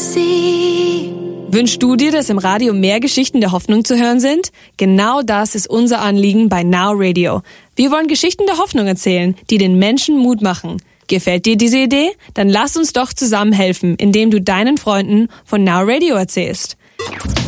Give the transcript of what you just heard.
see. Wünschst du dir, dass im Radio mehr Geschichten der Hoffnung zu hören sind? Genau das ist unser Anliegen bei Now Radio. Wir wollen Geschichten der Hoffnung erzählen, die den Menschen Mut machen. Gefällt dir diese Idee? Dann lass uns doch zusammen helfen, indem du deinen Freunden von Now Radio erzählst.